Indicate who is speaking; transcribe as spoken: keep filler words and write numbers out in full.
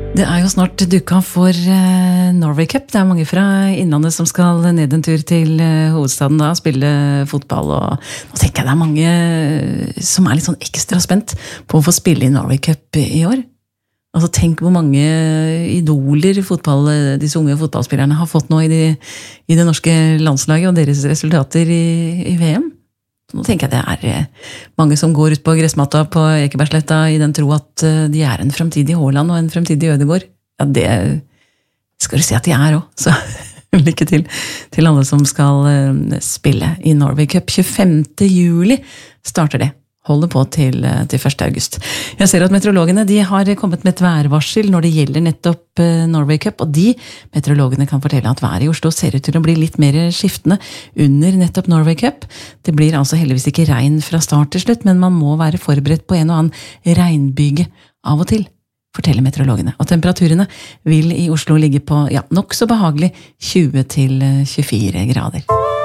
Speaker 1: Det er jo snart dukka for Norway Cup. Det er mange fra innlandet som skal ned en tur til hovedstaden da, spille fotball. Og nå tenker jeg det er mange som er litt sånn ekstra spent på å få spille i Norway Cup i år. Altså tenk hvor mange idoler fotball, disse unge fotballspillerne har fått nå i, de, i det norske landslaget og deres resultater i, i V M. Nå tenker jeg det er mange som går ut på gressmatta på Ekebergsletta i den tro at de er en fremtidig Haaland og en fremtidig Ødegaard. Ja, det skal du si at de er også. Så lykke til til alle som skal spille i Norway Cup. tjuefemte juli starter det. Holder på til, til første august. Jeg ser at meteorologene de har kommet med et værvarsel når det gjelder nettopp Norway Cup, og de meteorologene kan fortelle at været i Oslo ser ut til å bli litt mer skiftende under nettopp Norway Cup. Det blir altså heldigvis ikke regn fra start til slutt, men man må være forberedt på en og annen regnbyge av og til, forteller meteorologene. Og temperaturene vil i Oslo ligge på ja, nok så behagelig tjue til tjuefire grader.